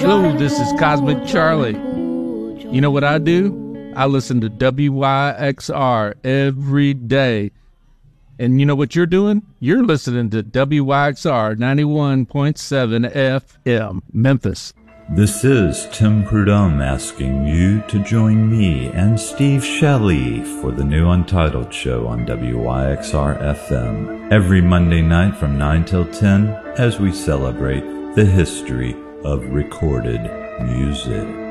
Hello, this is Cosmic Charlie. You know what I do? I listen to WYXR every day. And you know what you're doing? You're listening to WYXR 91.7 FM, Memphis. This is Tim Prudhomme asking you to join me and Steve Shelley for the new Untitled show on WYXR FM every Monday night from 9 till 10 as we celebrate the history of recorded music.